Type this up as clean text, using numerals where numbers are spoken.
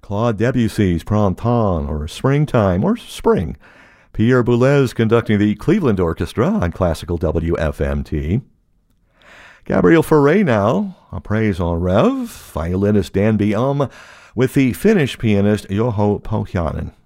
Claude Debussy's Printemps, or Springtime, or Spring. Pierre Boulez conducting the Cleveland Orchestra on classical WFMT. Gabriel Fauré now, Après en Rêve, violinist Dan Biam, with the Finnish pianist Juho Pohjonen.